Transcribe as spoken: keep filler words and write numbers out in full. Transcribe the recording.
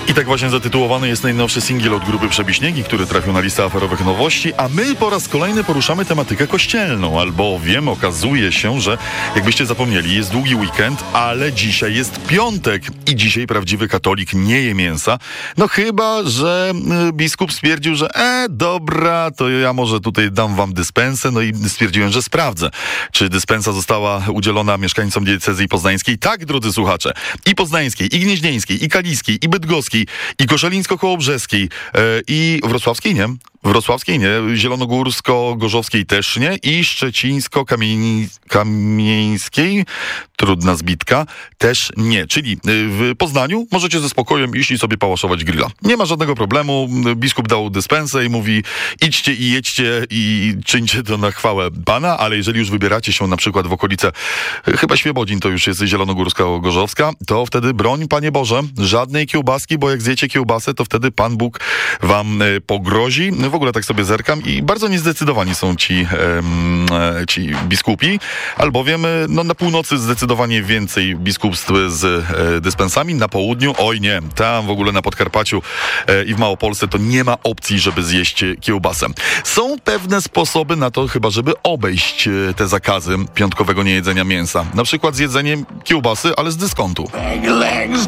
I tak właśnie zatytułowany jest najnowszy singiel od grupy Przebiśniegi, który trafił na listę aferowych nowości, a my po raz kolejny poruszamy tematykę kościelną, albowiem okazuje się, że jakbyście zapomnieli, jest długi weekend, ale dzisiaj jest piątek i dzisiaj prawdziwy katolik nie je mięsa. No chyba, że biskup stwierdził, że e, dobra, to ja może tutaj dam wam dyspensę, no i stwierdziłem, że sprawdzę, czy dyspensa została udzielona mieszkańcom diecezji poznańskiej. Tak, drodzy słuchacze, i poznańskiej, i gnieźnieńskiej, i kaliskiej, i bydgoskiej, i koszalińsko-kołobrzeskiej, yy, i wrocławskiej, nie? Wrocławskiej nie, zielonogórsko-gorzowskiej też nie i szczecińsko-kamieńskiej, trudna zbitka, też nie. Czyli w Poznaniu możecie ze spokojem iść i sobie pałaszować grilla. Nie ma żadnego problemu. Biskup dał dyspensę i mówi idźcie i jedźcie i czyńcie to na chwałę Pana, ale jeżeli już wybieracie się na przykład w okolice, chyba Świebodzin to już jest zielonogórska-gorzowska, to wtedy broń, Panie Boże, żadnej kiełbaski, bo jak zjecie kiełbasę, to wtedy Pan Bóg wam pogrozi. W ogóle tak sobie zerkam i bardzo niezdecydowani są ci, em, ci biskupi, albowiem no, na północy zdecydowanie więcej biskupstw z e, dyspensami, na południu, oj nie, tam w ogóle na Podkarpaciu e, i w Małopolsce to nie ma opcji, żeby zjeść kiełbasę. Są pewne sposoby na to chyba, żeby obejść e, te zakazy piątkowego niejedzenia mięsa. Na przykład z jedzeniem kiełbasy, ale z dyskontu.